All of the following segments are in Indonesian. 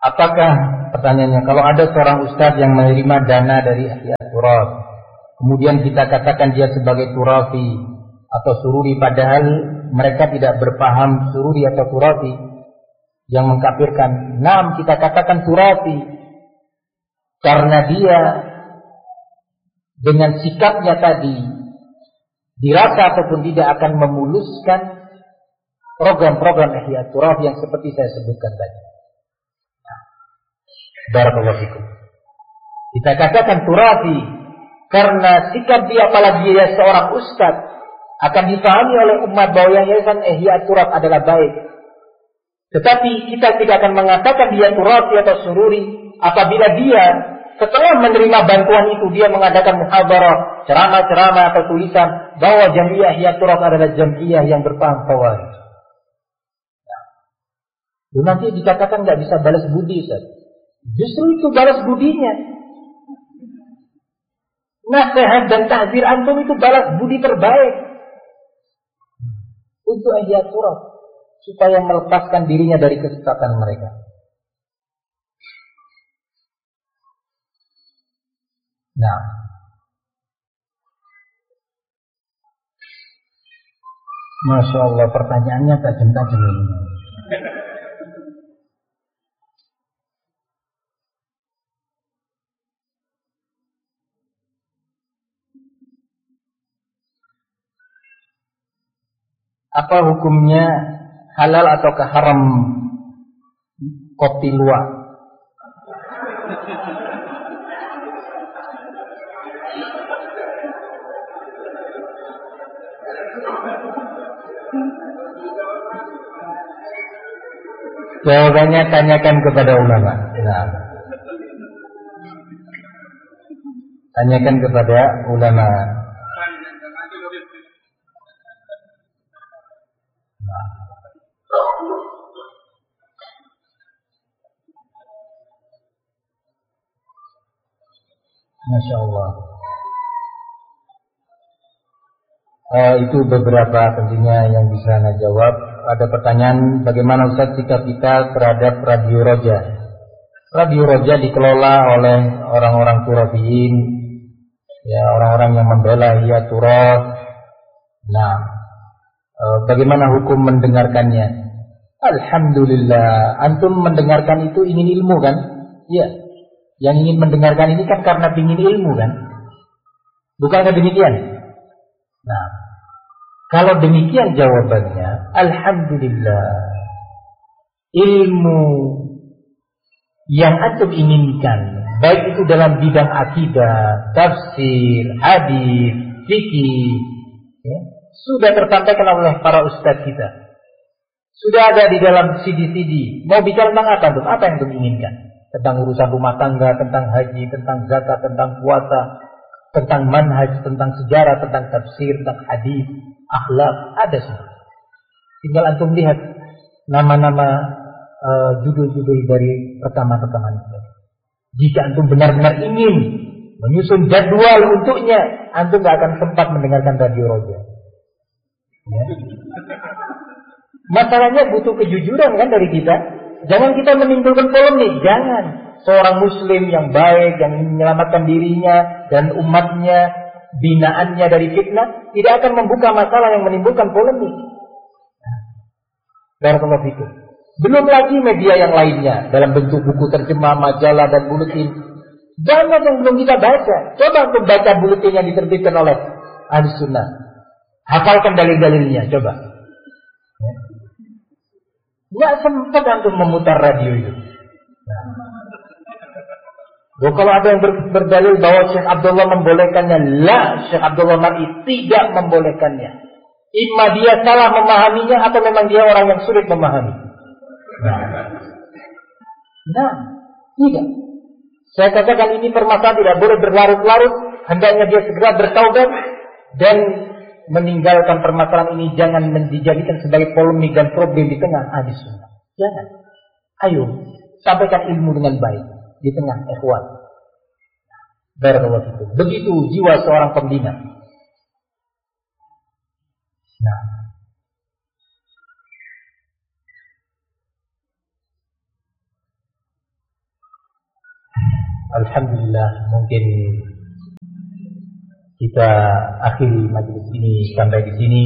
Apakah, pertanyaannya, kalau ada seorang ustadz yang menerima dana dari Ihya Turaf, kemudian kita katakan dia sebagai turafi atau sururi, padahal mereka tidak berpaham sururi atau turafi, yang mengkafirkan. Naam, kita katakan turafi karena dia dengan sikapnya tadi dirasa ataupun tidak akan memuluskan program-program Ihya Turaf yang seperti saya sebutkan tadi. Barakallahu fikum. Kita katakan turafi karena sikap dia, apalagi dia seorang ustaz, akan dipahami oleh umat bahwa yang yayasan Ihya Turaf adalah baik. Tetapi kita tidak akan mengatakan dia turafi atau sururi apabila dia setelah menerima bantuan itu dia mengadakan muhadarah, ceramah-ceramah atau tulisan bahwa Jamiah Ihya Turaf adalah jamiah yang berpaham khawarij. Nanti dikatakan nggak bisa balas budi, Ustaz. Justru itu balas budinya. Nasihat dan tahzir antum itu balas budi terbaik untuk Ihya Turaf supaya melepaskan dirinya dari kesesatan mereka. Nah, Masya Allah, pertanyaannya tajam-tajam ini. Apa hukumnya, halal ataukah haram kopi luwak? Jawabannya tanyakan kepada ulama. Nah, tanyakan kepada ulama. Masya Allah. Itu beberapa tentunya yang bisa Anda jawab. Ada pertanyaan, bagaimana Ustaz sikap kita terhadap Radio Roja? Radio Roja dikelola oleh orang-orang Turafiyin, ya, orang-orang yang membela Ihya Turaf. Nah, bagaimana hukum mendengarkannya? Alhamdulillah, antum mendengarkan itu ingin ilmu kan? Ya. Yang ingin mendengarkan ini kan karena ingin ilmu kan? Bukankah demikian? Nah, kalau demikian jawabannya, alhamdulillah, ilmu yang antum inginkan, baik itu dalam bidang akidah, tafsir, hadis, fikih, ya, sudah tersampaikan oleh para ustaz kita. Sudah ada di dalam CD-CD. Mau bicara tentang apa antum? Apa yang antum inginkan? Tentang urusan rumah tangga, tentang haji, tentang zakat, tentang puasa, tentang manhaj, tentang sejarah, tentang tafsir, tentang hadis, akhlak, ada semua. Tinggal antum lihat nama-nama judul-judul dari rekaman-rekaman itu. Jika antum benar-benar ingin menyusun jadwal untuknya, antum gak akan sempat mendengarkan Radio Roja. Ya. Masalahnya butuh kejujuran kan dari kita. Jangan kita menimbulkan polemik, jangan. Seorang muslim yang baik, yang menyelamatkan dirinya dan umatnya, binaannya dari fitnah, tidak akan membuka masalah yang menimbulkan polemik. Barakallahu fikum. Belum lagi media yang lainnya, dalam bentuk buku terjemah, majalah dan buletin. Banyak yang belum kita baca. Coba untuk baca buletin yang diterbitkan oleh Ahli Sunnah. Hafalkan dalil-dalilnya, coba. Ya. Nggak sempat untuk memutar radio itu. Nah. Kalau ada yang berdalil bahwa Syekh Abdullah membolehkannya, Syekh Abdullah Mar'i tidak membolehkannya. Imma dia salah memahaminya atau memang dia orang yang sulit memahami. Nah, tidak. Saya katakan ini permasalahan tidak boleh berlarut-larut. Hendaknya dia segera bertaubat dan meninggalkan permasalahan ini. Jangan dijadikan sebagai polemik dan problem di tengah ahli sunnah. Jangan. Ayo, sampaikan ilmu dengan baik di tengah ikhwan. Barakallahu fikum. Begitu jiwa seorang pembina. Nah, Alhamdulillah, mungkin kita akhiri majelis ini sampai di sini.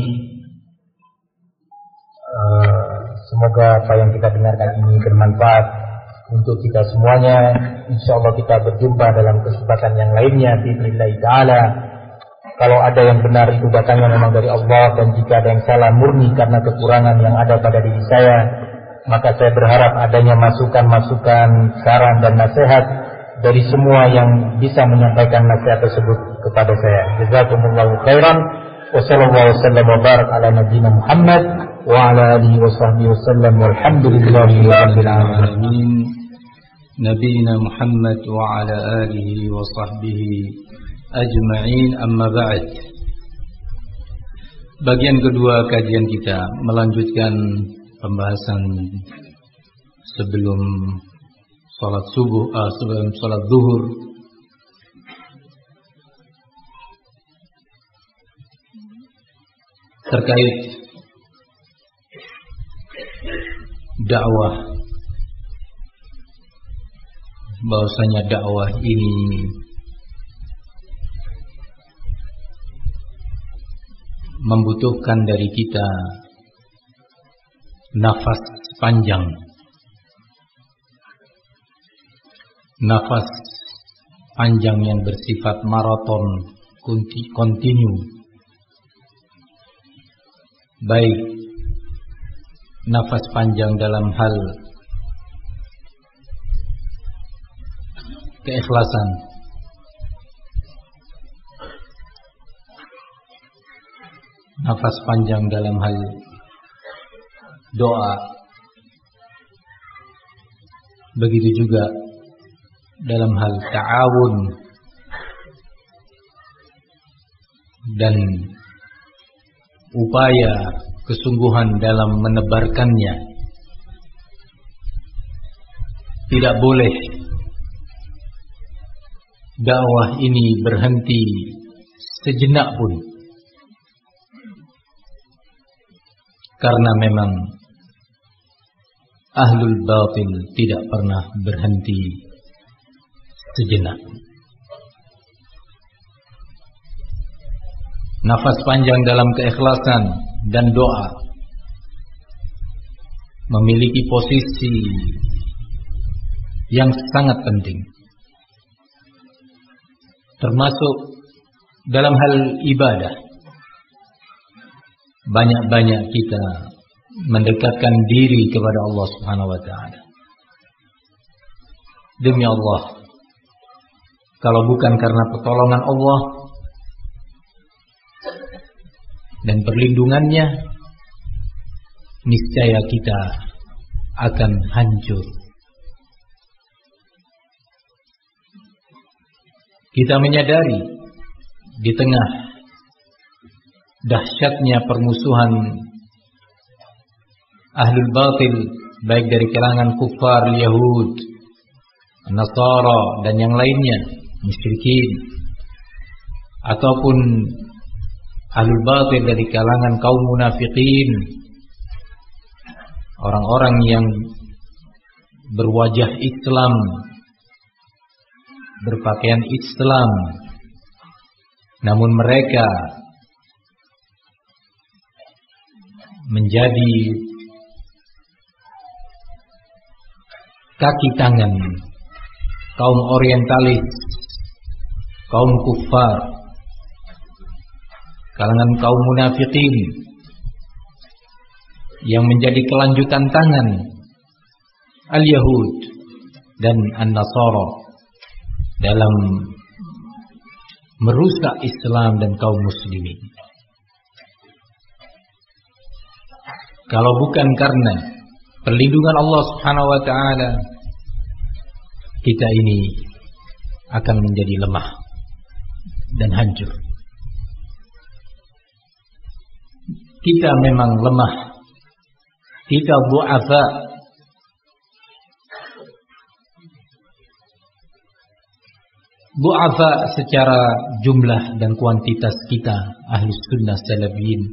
Semoga apa yang kita dengarkan ini bermanfaat untuk kita semuanya. Insyaallah kita berjumpa dalam kesempatan yang lainnya bi'idznillah taala. Kalau ada yang benar itu datangnya memang dari Allah, dan jika ada yang salah murni karena kekurangan yang ada pada diri saya, maka saya berharap adanya masukan-masukan, saran dan nasihat dari semua yang bisa menyampaikan nasihat tersebut kepada saya. Jazakumullahu khairan. Wassallallahu wasallam wa barak ala nabiyyina Muhammad wa ala alihi wa sahbihi wasallam walhamdulillahi rabbil alamin. Nabiyina Muhammad wa ala alihi wa sahbihi ajma'in, amma ba'd. Bagian kedua kajian kita melanjutkan pembahasan sebelum salat subuh, sebelum salat zuhur, terkait dakwah, bahwasanya dakwah ini membutuhkan dari kita nafas panjang, nafas panjang yang bersifat maraton, kontinu, baik nafas panjang dalam hal keikhlasan, nafas panjang dalam hal doa, begitu juga dalam hal ta'awun dan upaya kesungguhan dalam menebarkannya. Tidak boleh dakwah ini berhenti sejenak pun, karena memang ahlul batil tidak pernah berhenti sejenak. Nafas panjang dalam keikhlasan dan doa memiliki posisi yang sangat penting, termasuk dalam hal ibadah. Banyak-banyak kita mendekatkan diri kepada Allah Subhanahu wa taala. Demi Allah, kalau bukan karena pertolongan Allah dan perlindungannya, niscaya kita akan hancur. Kita menyadari di tengah dahsyatnya permusuhan ahlul batil, baik dari kalangan kufar Yahud, Nasara dan yang lainnya, musyrikin, ataupun ahlul batil dari kalangan kaum munafikin, orang-orang yang berwajah Islam, berpakaian Islam, namun mereka menjadi kaki tangan kaum orientalis, kaum kufar, kalangan kaum munafikin, yang menjadi kelanjutan tangan al-Yahud dan an-Nasara dalam merusak Islam dan kaum muslimin. Kalau bukan karena perlindungan Allah Subhanahu wa taala, kita ini akan menjadi lemah dan hancur. Kita memang lemah, kita du'afa, du'afa secara jumlah dan kuantitas kita ahli sunnah salafiyin.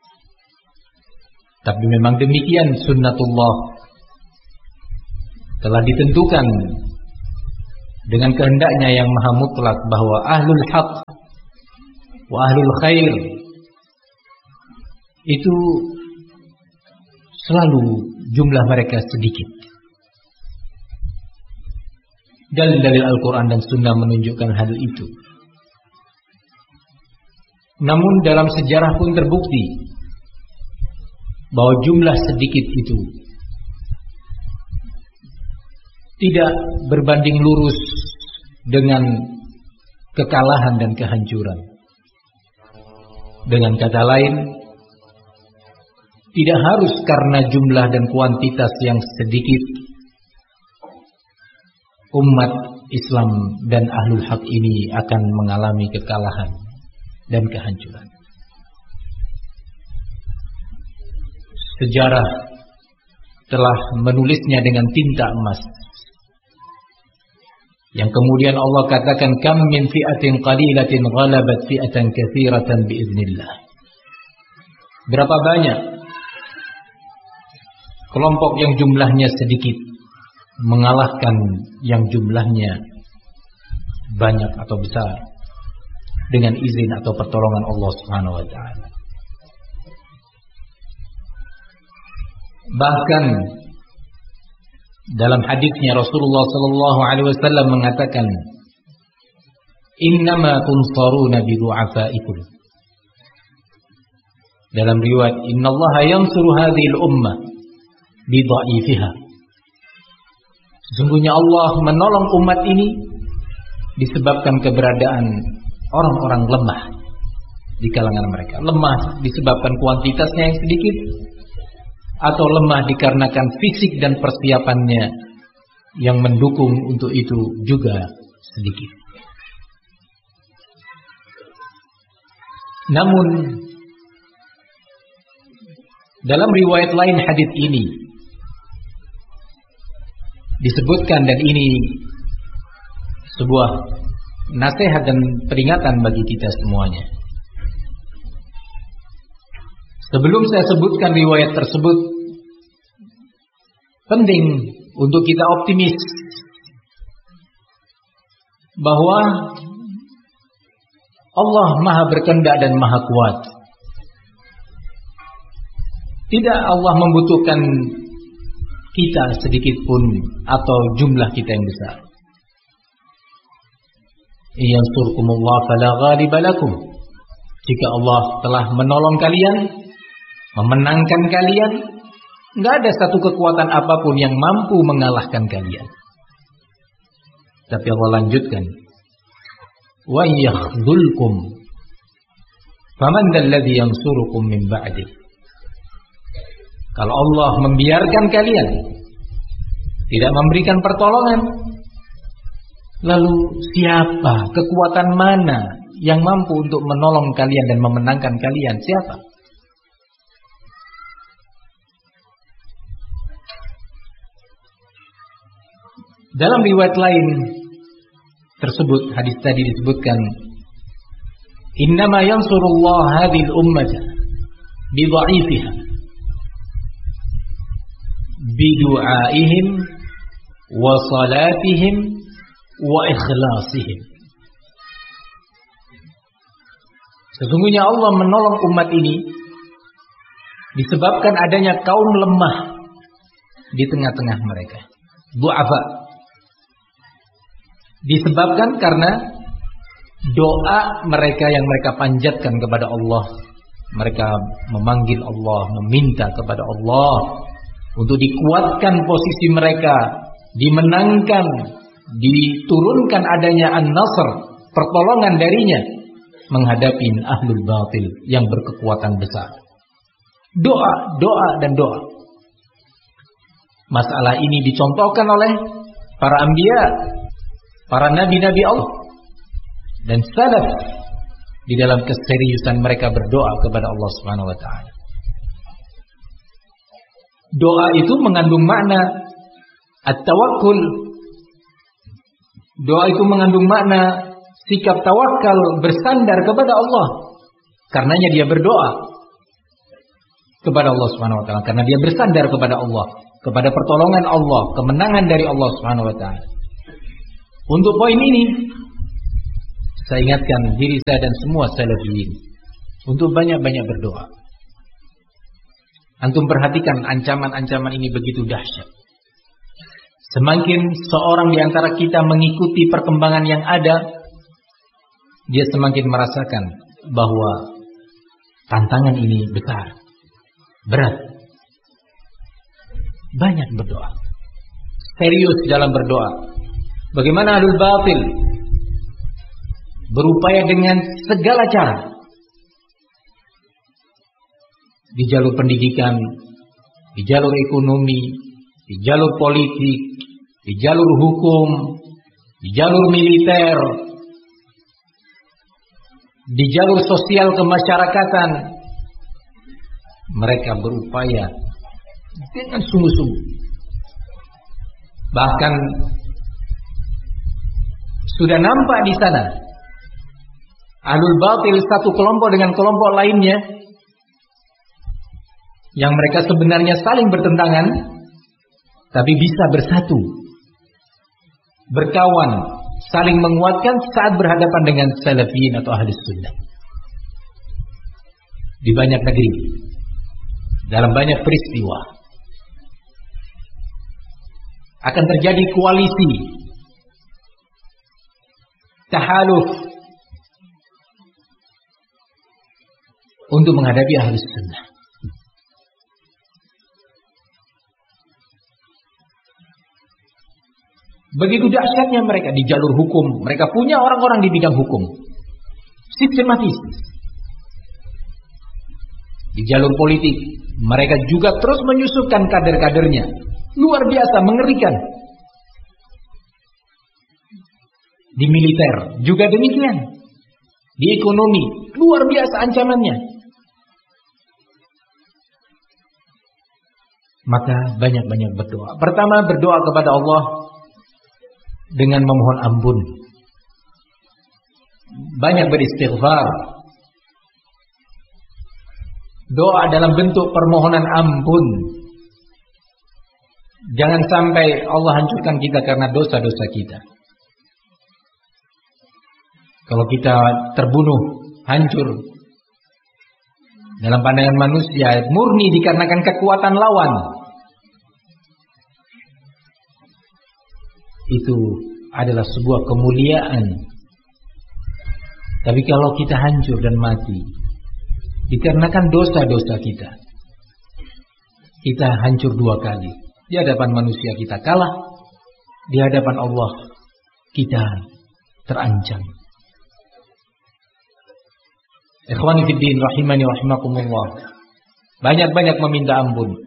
Tapi memang demikian sunnatullah, telah ditentukan dengan kehendaknya yang maha mutlak bahwa ahlul haq wa ahlul khair itu selalu jumlah mereka sedikit. Dalil-dalil Al-Quran dan Sunnah menunjukkan hal itu. Namun dalam sejarah pun terbukti bahwa jumlah sedikit itu tidak berbanding lurus dengan kekalahan dan kehancuran. Dengan kata lain, tidak harus karena jumlah dan kuantitas yang sedikit umat Islam dan ahlul haq ini akan mengalami kekalahan dan kehancuran. Sejarah telah menulisnya dengan tinta emas, yang kemudian Allah katakan kam min fi'atin qalilatin ghalabat fi'atan katsiratan biiznillah. Berapa banyak kelompok yang jumlahnya sedikit mengalahkan yang jumlahnya banyak atau besar dengan izin atau pertolongan Allah Subhanahu wa taala. Bahkan dalam hadisnya Rasulullah sallallahu alaihi wasallam mengatakan, "Innama tunsaruna bi du'afaikum." Dalam riwayat, "Innallaha yansuru hadhihi al-ummah bi dha'ifiha." Sesungguhnya Allah menolong umat ini disebabkan keberadaan orang-orang lemah di kalangan mereka. Lemah disebabkan kuantitasnya yang sedikit, atau lemah dikarenakan fisik dan persiapannya yang mendukung untuk itu juga sedikit. Namun dalam riwayat lain hadis ini disebutkan, dan ini sebuah nasihat dan peringatan bagi kita semuanya. Sebelum saya sebutkan riwayat tersebut, penting untuk kita optimis bahwa Allah Maha berkehendak dan Maha kuat. Tidak Allah membutuhkan kita sedikit pun atau jumlah kita yang besar. Yansurkumullah fala ghaliba lakum. Jika Allah telah menolong kalian, memenangkan kalian, enggak ada satu kekuatan apapun yang mampu mengalahkan kalian. Tapi Allah lanjutkan, wa yakhdhulkum faman dalladhi yansurukum min ba'di. Kalau Allah membiarkan kalian, tidak memberikan pertolongan, lalu siapa, kekuatan mana yang mampu untuk menolong kalian dan memenangkan kalian? Siapa? Dalam riwayat lain tersebut, hadis tadi disebutkan, innama yansurullah hadhil ummata bidha'ifiha bidu'aihim wa salatihim wa ikhlasihim. Sesungguhnya Allah menolong umat ini disebabkan adanya kaum lemah di tengah-tengah mereka, du'afa. Disebabkan karena doa mereka yang mereka panjatkan kepada Allah. Mereka memanggil Allah, meminta kepada Allah untuk dikuatkan posisi mereka, dimenangkan, diturunkan adanya an-nasr, pertolongan darinya menghadapi ahlul batil yang berkekuatan besar. Doa, doa dan doa. Masalah ini dicontohkan oleh para anbiya, para nabi-nabi Allah dan salaf di dalam keseriusan mereka berdoa kepada Allah Subhanahu wa taala. Doa itu mengandung makna at-tawakkul. Doa itu mengandung makna sikap tawakal, bersandar kepada Allah. Karenanya dia berdoa kepada Allah Subhanahu wa taala, karena dia bersandar kepada Allah, kepada pertolongan Allah, kemenangan dari Allah Subhanahu wa taala. Untuk poin ini, saya ingatkan diri saya dan semua salafiyin untuk banyak-banyak berdoa. Antum perhatikan ancaman-ancaman ini begitu dahsyat. Semakin seorang di antara kita mengikuti perkembangan yang ada, dia semakin merasakan bahwa tantangan ini besar, berat. Banyak berdoa, serius dalam berdoa. Bagaimana ahlul batil berupaya dengan segala cara di jalur pendidikan, di jalur ekonomi, di jalur politik, di jalur hukum, di jalur militer, di jalur sosial kemasyarakatan. Mereka berupaya dengan sungguh-sungguh. Bahkan sudah nampak di sana ahlul batil satu kelompok dengan kelompok lainnya yang mereka sebenarnya saling bertentangan, tapi bisa bersatu, berkawan, saling menguatkan saat berhadapan dengan salafiyin atau ahli sunnah. Di banyak negeri, dalam banyak peristiwa, akan terjadi koalisi, tahaluf untuk menghadapi ahli sunnah. Begitu dahsyatnya mereka di jalur hukum. Mereka punya orang-orang di bidang hukum, sistematis. Di jalur politik, mereka juga terus menyusupkan kader-kadernya. Luar biasa, mengerikan. Di militer juga demikian. Di ekonomi, luar biasa ancamannya. Maka banyak-banyak berdoa. Pertama, berdoa kepada Allah dengan memohon ampun. Banyak beristighfar. Doa dalam bentuk permohonan ampun. Jangan sampai Allah hancurkan kita karena dosa-dosa kita. Kalau kita terbunuh, hancur dalam pandangan manusia, murni dikarenakan kekuatan lawan, itu adalah sebuah kemuliaan. Tapi kalau kita hancur dan mati dikarenakan dosa-dosa kita, kita hancur dua kali. Di hadapan manusia kita kalah, di hadapan Allah kita terancam. Ikhwani fiddin rahimani rahimakumullah. Banyak-banyak meminta ampun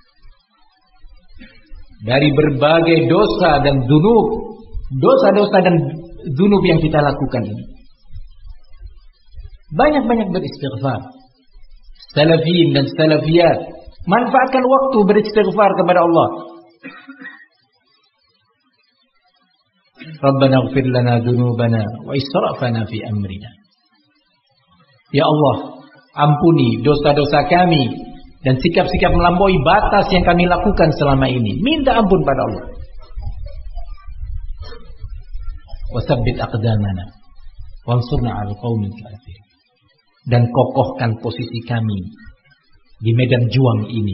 dari berbagai dosa dan dzunub, dosa-dosa dan dzunub yang kita lakukan ini. Banyak-banyak beristighfar. Salafiyin dan salafiyat, manfaatkan waktu beristighfar kepada Allah. Rabbana ighfir lana dzunubana wa israfana fi amrina. Ya Allah, ampuni dosa-dosa kami dan sikap-sikap melampaui batas yang kami lakukan selama ini. Minta ampun pada Allah. Wasabbit aqdamana wansurna 'alal qaumil kafirin. Dan kokohkan posisi kami di medan juang ini.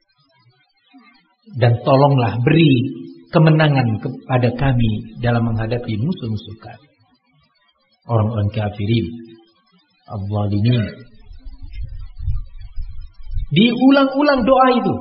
Dan tolonglah beri kemenangan kepada kami dalam menghadapi musuh-musuh kami, orang-orang kafirin, az-zalimin. Diulang-ulang doa itu.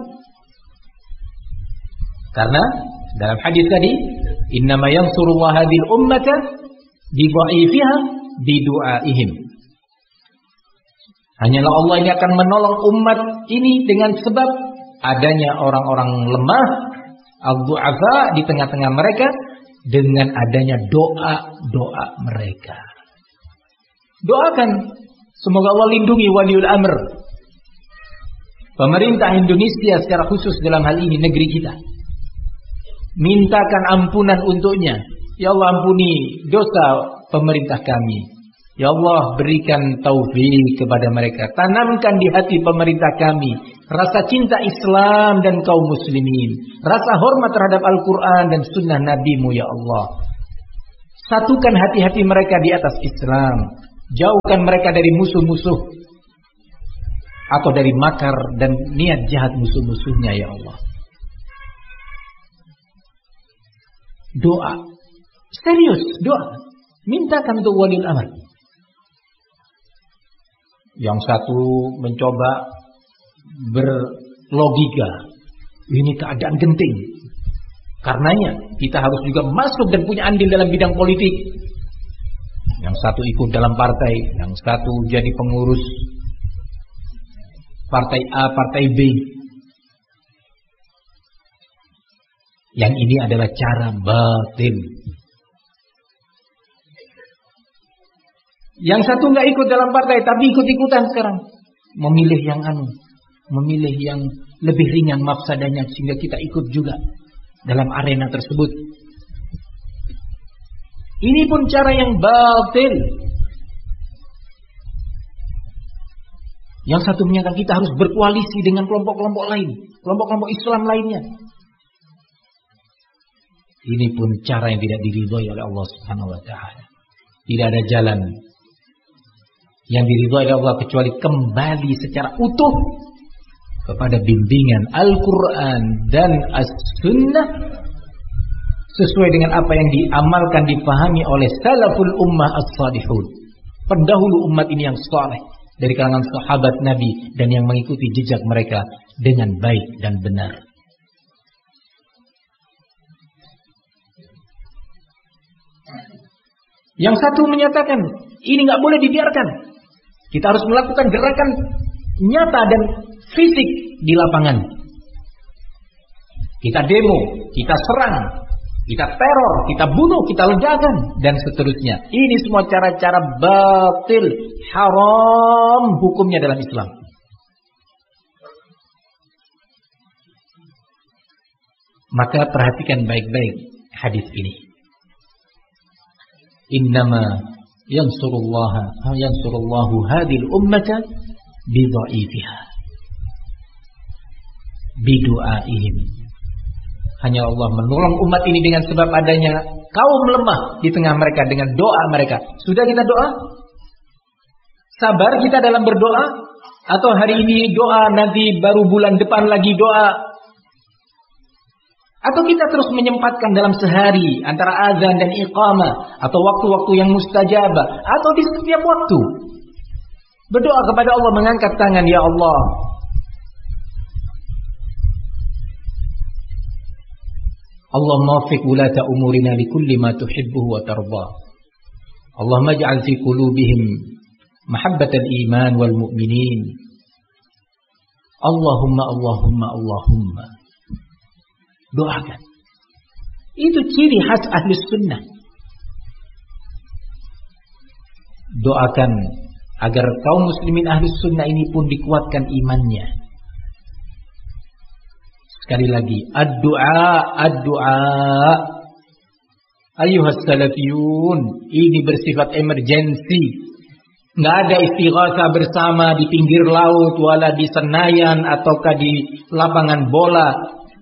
Karena dalam hadis tadi, innama yansurullah hadhil ummata bi dha'ifiha bi du'aihim. Hanyalah Allah ini akan menolong umat ini dengan sebab adanya orang-orang lemah, al-du'afa di tengah-tengah mereka, dengan adanya doa-doa mereka. Doakan semoga Allah lindungi waliul amr, pemerintah Indonesia secara khusus dalam hal ini negeri kita. Mintakan ampunan untuknya. Ya Allah, ampuni dosa pemerintah kami. Ya Allah, berikan taufik kepada mereka. Tanamkan di hati pemerintah kami rasa cinta Islam dan kaum muslimin, rasa hormat terhadap Al-Quran dan sunnah Nabi-Mu ya Allah. Satukan hati-hati mereka di atas Islam. Jauhkan mereka dari musuh-musuh atau dari makar dan niat jahat musuh-musuhnya ya Allah. Doa. Serius, doa. Mintakan untuk waliul amr. Yang satu mencoba berlogika. Ini keadaan genting. Karenanya kita harus juga masuk dan punya andil dalam bidang politik. Yang satu ikut dalam partai, yang satu jadi pengurus partai A, partai B. Yang ini adalah cara batil. Yang satu nggak ikut dalam partai, tapi ikut-ikutan sekarang. Memilih yang lebih ringan mafsadanya sehingga kita ikut juga dalam arena tersebut. Ini pun cara yang batil. Yang satu menyatakan kita harus berkoalisi dengan kelompok-kelompok lain, kelompok-kelompok Islam lainnya. Ini pun cara yang tidak diridhoi oleh Allah Subhanahu wa taala. Tidak ada jalan yang diridhoi oleh Allah kecuali kembali secara utuh kepada bimbingan Al-Qur'an dan As-Sunnah sesuai dengan apa yang diamalkan, dipahami oleh salaful ummah as-salihun, pendahulu umat ini yang saleh dari kalangan sahabat Nabi dan yang mengikuti jejak mereka dengan baik dan benar. Yang satu menyatakan ini nggak boleh dibiarkan. Kita harus melakukan gerakan nyata dan fisik di lapangan. Kita demo, kita serang, kita teror, kita bunuh, kita ledakan dan seterusnya. Ini semua cara-cara batil, haram hukumnya dalam Islam. Maka perhatikan baik-baik hadis ini. Innama yansurullahu hadhil ummata bidha'ifiha bidu'aihim. Hanya Allah menolong umat ini dengan sebab adanya kaum lemah di tengah mereka dengan doa mereka. Sudah kita doa? Sabar kita dalam berdoa? Atau hari ini doa, nanti baru bulan depan lagi doa? Atau kita terus menyempatkan dalam sehari antara azan dan iqamah, atau waktu-waktu yang mustajabah, atau di setiap waktu berdoa kepada Allah, mengangkat tangan, ya Allah, Allahumma waffiq wulata umurina likulli ma tuhibbuhu wa tarda. Allahumma ij'al fi qulubihim mahabbatal iman wal mu'minin. Allahumma. Doakan. Itu ciri khas ahli sunnah. Doakan agar kaum muslimin ahli sunnah ini pun dikuatkan imannya. Sekali lagi, ad-du'a. Ayuhas salafiyun, ini bersifat emergensi. Nggak ada istighatsah bersama di pinggir laut, wala di Senayan ataukah di lapangan bola.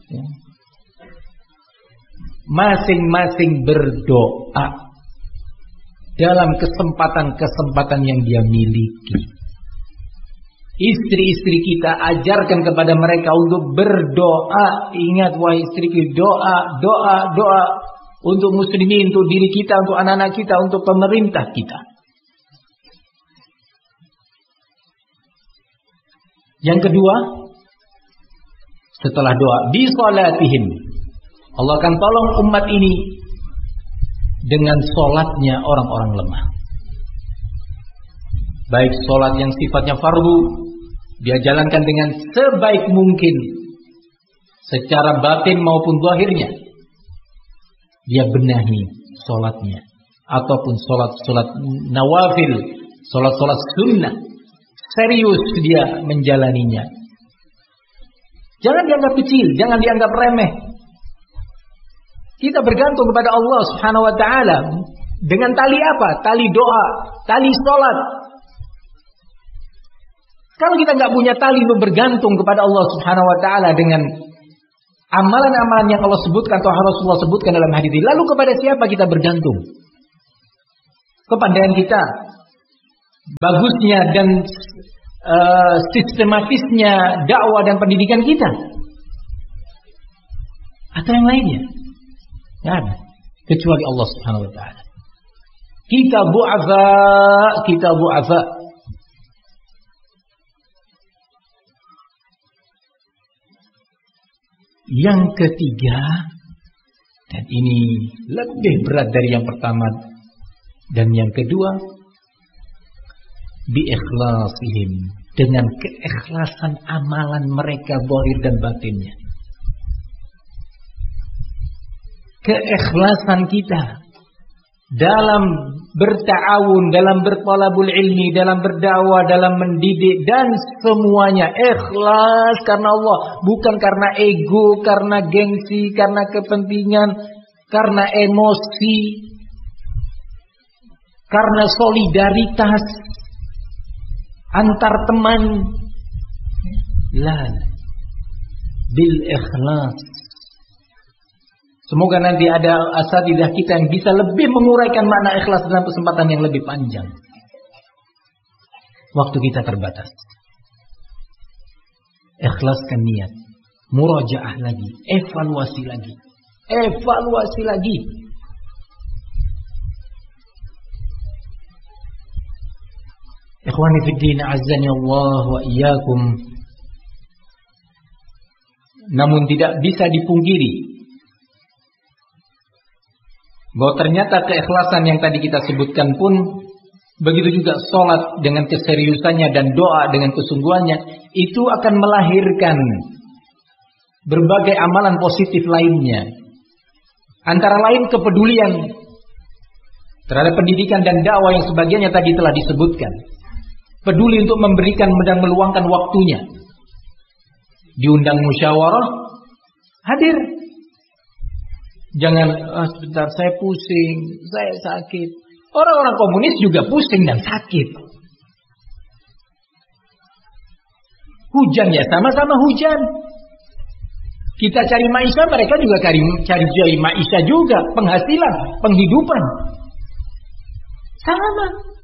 Masing-masing berdoa dalam kesempatan-kesempatan yang dia miliki. Istri-istri kita ajarkan kepada mereka untuk berdoa. Ingat wahai istriku, doa untuk muslimin, untuk diri kita, untuk anak-anak kita, untuk pemerintah kita. Yang kedua, setelah doa, bi salatihim, Allah akan tolong umat ini dengan solatnya orang-orang lemah. Baik solat yang sifatnya fardu, dia jalankan dengan sebaik mungkin secara batin maupun zahirnya. Dia benahi solatnya, ataupun solat nawafil, solat sunnah. Serius dia menjalaninya. Jangan dianggap kecil, jangan dianggap remeh. Kita bergantung kepada Allah Subhanahu wa taala dengan tali apa? Tali doa, tali salat. Kalau kita nggak punya tali untuk bergantung kepada Allah Subhanahu wa taala dengan amalan-amalan yang Allah sebutkan atau Rasulullah sebutkan dalam hadis ini, lalu kepada siapa kita bergantung? kepandaian kita, bagusnya dan sistematisnya dakwah dan pendidikan kita, atau yang lainnya? Tidak ada, kecuali Allah Subhanahu wa taala. Kita bu'afa. Yang ketiga, dan ini lebih berat dari yang pertama dan yang kedua, biikhlasihim, dengan keikhlasan amalan mereka zahir dan batinnya. Keikhlasan kita dalam berta'awun, dalam bertalabul ilmi, dalam berdakwah, dalam mendidik, dan semuanya ikhlas karena Allah, bukan karena ego, karena gengsi, karena kepentingan, karena emosi, karena solidaritas antar teman. La, bil ikhlas. Semoga nanti ada asatidzah kita yang bisa lebih menguraikan makna ikhlas dalam kesempatan yang lebih panjang. Waktu kita terbatas. Ikhlaskan niat, murajaah lagi, evaluasi lagi. Ikhwani fid din, azzani Allah wa iyyakum. Namun tidak bisa dipungkiri bahwa ternyata keikhlasan yang tadi kita sebutkan pun, begitu juga sholat dengan keseriusannya dan doa dengan kesungguhannya, itu akan melahirkan berbagai amalan positif lainnya. Antara lain kepedulian terhadap pendidikan dan dakwah yang sebagiannya tadi telah disebutkan. Peduli untuk memberikan dan meluangkan waktunya. Diundang musyawarah, hadir. Jangan, sebentar saya pusing, saya sakit. Orang-orang komunis juga pusing dan sakit. Hujan ya sama-sama hujan. Kita cari maisha, mereka juga cari maisha juga, penghasilan, penghidupan. Sama.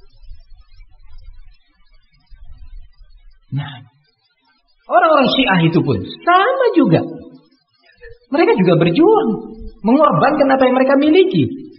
Nah, orang-orang Syiah itu pun sama juga. Mereka juga berjuang, mengorbankan apa yang mereka miliki.